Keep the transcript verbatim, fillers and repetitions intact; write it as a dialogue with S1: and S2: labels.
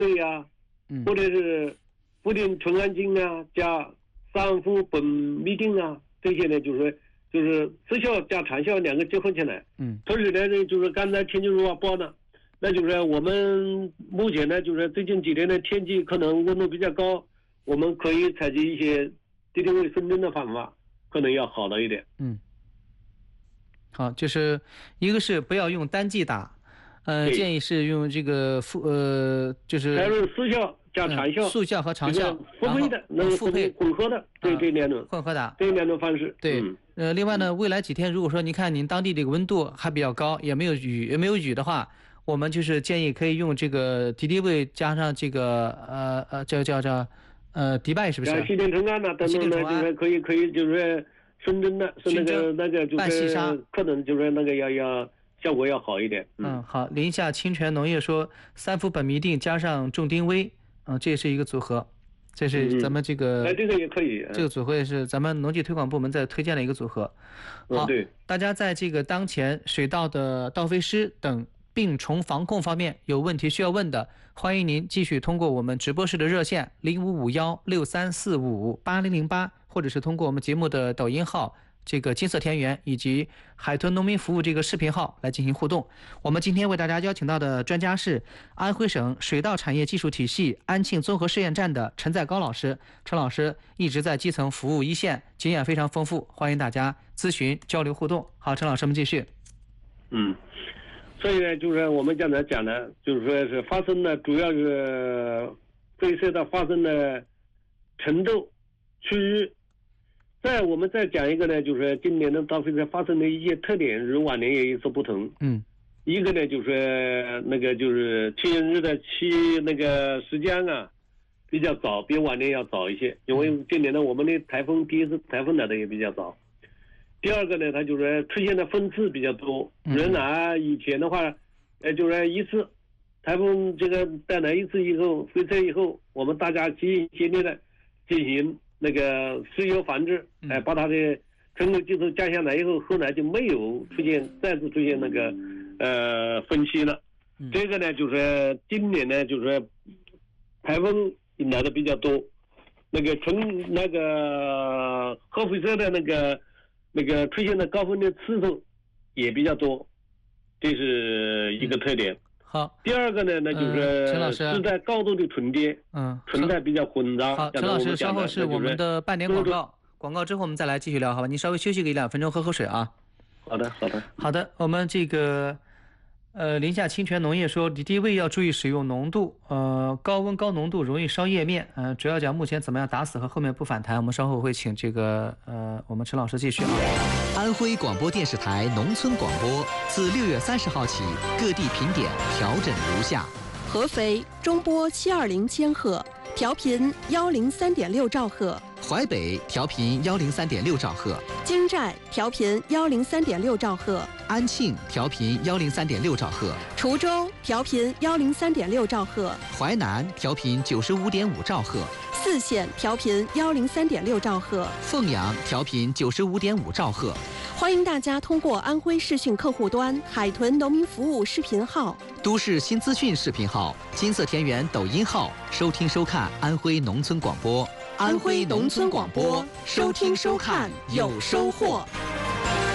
S1: 对呀、啊，嗯、或者是茯苓纯氨精啊加三氟苯嘧啶啊，这些呢就是就是时效加长效两个结合起来。嗯，同时呢就是刚才田静茹啊报的，那就是我们目前呢就是最近几天的天气可能温度比较高，我们可以采取一些敌敌畏生针的方法，可能要好了一点。
S2: 嗯，好，就是一个是不要用单剂打，呃，建议是用这个复呃就是
S1: 还有速效加长效、
S2: 嗯、速效和长效
S1: 复配的，那个
S2: 复配
S1: 混合的，对这两种
S2: 混合打，
S1: 这两种方式。
S2: 对，
S1: 嗯、
S2: 呃，另外呢，未来几天如果说您看您当地这个温度还比较高，也没有雨也没有雨的话，我们就是建议可以用这个敌敌畏加上这个呃呃叫叫叫呃迪拜是不是？
S1: 西滇虫胺呐，等等呢，就是可以可以就是生针的，是那个那个就是可能就是那个要要效果要好一点。
S2: 嗯，嗯好，临夏清泉农业说三氟苯嘧啶加上重丁微，嗯、呃，这也是一个组合。这是咱们这个，
S1: 哎、嗯，这个也可以。
S2: 这个组合也是咱们农技推广部门在推荐的一个组合。好，
S1: 嗯、对，
S2: 大家在这个当前水稻的稻飞失等病虫防控方面有问题需要问的，欢迎您继续通过我们直播室的热线零五五幺六三四五八零零八，或者是通过我们节目的抖音号。这个金色田园以及海豚农民服务这个视频号来进行互动。我们今天为大家邀请到的专家是安徽省水稻产业技术体系安庆综合试验站的陈在高老师。陈老师一直在基层服务一线，经验非常丰富，欢迎大家咨询交流互动。好，陈老师，我们继续。
S1: 嗯，所以呢，就是我们刚才讲的，就是说是发生的主要是飞失的发生的程度、区域。再我们再讲一个呢，就是今年的稻飞失发生的一些特点与往年也有所不同。
S2: 嗯，
S1: 一个呢就是那个就是天日的期那个时间啊比较早，比往年要早一些，因为今年呢我们的台风第一次台风来的也比较早。第二个呢，它就是出现的分次比较多。原来以前的话，呃，就是一次台风这个带来一次以后，飞车以后，我们大家齐心协力的进行那个施油防治，哎、呃，把它的成功技术降下来以后，后来就没有出现再次出现那个呃分期了。嗯、这个呢，就是今年呢，就是台风来的比较多，那个成那个核辐射的那个那个出现的高温的次数也比较多，这是一个特点。嗯
S2: 好，
S1: 第二个呢，那就是
S2: 陈老师
S1: 是在高度的重叠，
S2: 嗯，
S1: 存在比较混杂。
S2: 好，陈老师，稍后是我们的半点广告，广告之后我们再来继续聊，好吧？您稍微休息个一两分钟，喝口水啊。
S1: 好的，好的，
S2: 好的。我们这个呃，临夏清泉农业说，敌敌畏要注意使用浓度，呃，高温高浓度容易烧叶面，呃，主要讲目前怎么样打死和后面不反弹。我们稍后会请这个呃，我们陈老师继续啊。
S3: 安徽广播电视台农村广播自六月三十号起，各地评点调整如下：
S4: 合肥中波七二零千赫，调频幺零三点六兆赫；
S3: 淮北调频幺零三点六兆赫；
S4: 京寨调频幺零三点六兆赫；
S3: 安庆调频幺零三点六兆赫；
S4: 滁州调频幺零三点六兆赫；
S3: 淮南调频九十五点五兆赫；
S4: 泗县调频幺零三点六兆赫；
S3: 凤阳调频九十五点五兆赫。
S4: 欢迎大家通过安徽视讯客户端海豚农民服务视频号、
S3: 都市新资讯视频号、金色田园抖音号收听收看安徽农村广播。
S4: 安徽农村广播，收听收看有收获。